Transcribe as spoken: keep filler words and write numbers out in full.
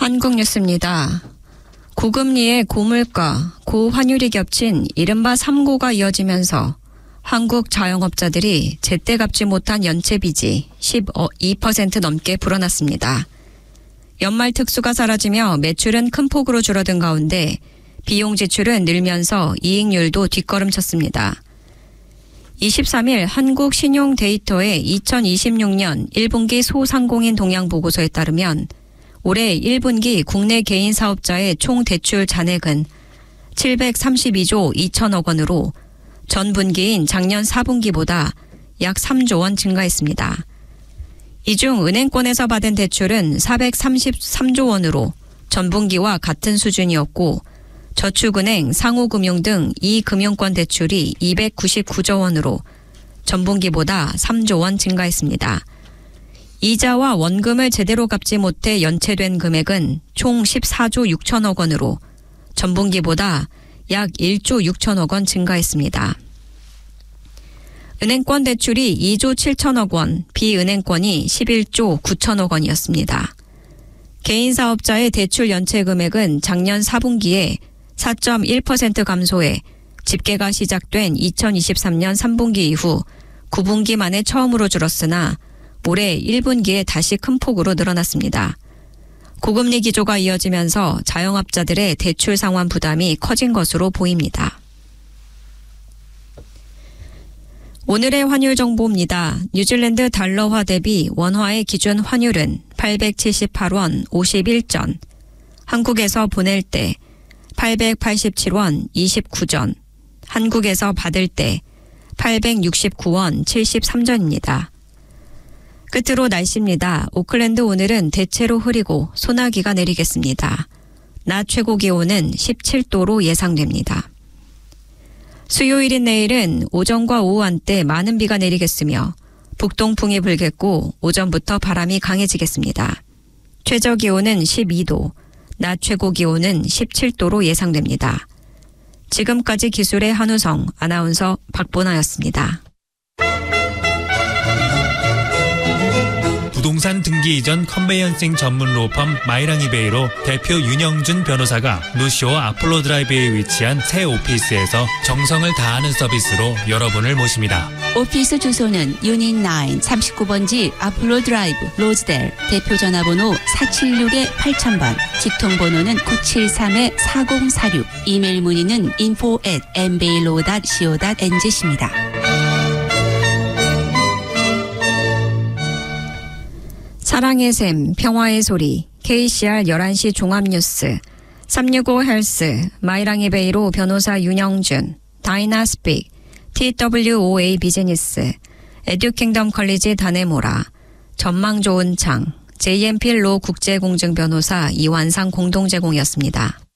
한국뉴스입니다. 고금리의 고물가, 고환율이 겹친 이른바 삼고가 이어지면서 한국 자영업자들이 제때 갚지 못한 연체빚이 십이 퍼센트 넘게 불어났습니다. 연말 특수가 사라지며 매출은 큰 폭으로 줄어든 가운데 비용 지출은 늘면서 이익률도 뒷걸음쳤습니다. 이십삼 일 한국신용데이터의 이천이십육 년 일 분기 소상공인 동향 보고서에 따르면 올해 일 분기 국내 개인 사업자의 총 대출 잔액은 칠백삼십이조 이천억 원으로 전 분기인 작년 사 분기보다 약 삼조 원 증가했습니다. 이 중 은행권에서 받은 대출은 사백삼십삼조 원으로 전 분기와 같은 수준이었고 저축은행, 상호금융 등 이 금융권 대출이 이백구십구조 원으로 전 분기보다 삼조 원 증가했습니다. 이자와 원금을 제대로 갚지 못해 연체된 금액은 총 십사조 육천억 원으로 전 분기보다 약 일조 육천억 원 증가했습니다. 은행권 대출이 이조 칠천억 원, 비은행권이 십일조 구천억 원이었습니다. 개인 사업자의 대출 연체 금액은 작년 사 분기에 사 점 일 퍼센트 감소해 집계가 시작된 이천이십삼 년 삼 분기 이후 구 분기 만에 처음으로 줄었으나 올해 일 분기에 다시 큰 폭으로 늘어났습니다. 고금리 기조가 이어지면서 자영업자들의 대출 상환 부담이 커진 것으로 보입니다. 오늘의 환율 정보입니다. 뉴질랜드 달러화 대비 원화의 기준 환율은 팔백칠십팔 원 오십일 전, 한국에서 보낼 때 팔백팔십칠 원 이십구 전, 한국에서 받을 때 팔백육십구 원 칠십삼 전입니다. 끝으로 날씨입니다. 오클랜드 오늘은 대체로 흐리고 소나기가 내리겠습니다. 낮 최고 기온은 십칠 도로 예상됩니다. 수요일인 내일은 오전과 오후 한때 많은 비가 내리겠으며 북동풍이 불겠고 오전부터 바람이 강해지겠습니다. 최저 기온은 십이 도, 낮 최고 기온은 십칠 도로 예상됩니다. 지금까지 기술의 한우성, 아나운서 박보나였습니다. 부동산 등기 이전 컨베이언싱 전문 로펌 마이랑이베이로 대표 윤영준 변호사가 노쇼 아폴로 드라이브에 위치한 새 오피스에서 정성을 다하는 서비스로 여러분을 모십니다. 오피스 주소는 유닛 구 삼십구 번지 아폴로 드라이브 로즈델, 대표 전화번호 사칠육 팔천 번, 직통번호는 구칠삼 사공사육, 이메일 문의는 info at 엠베일로 닷 씨오 닷 엔지씨입니다. 사랑의 샘, 평화의 소리, 케이씨알 열한 시 종합뉴스, 삼육오 헬스, 마이랑이베이로 변호사 윤영준, 다이나스픽, 티더블유오에이 비즈니스, 에듀킹덤 컬리지 다네모라, 전망 좋은 창, 제이엠필 로 국제공증 변호사 이완상 공동 제공이었습니다.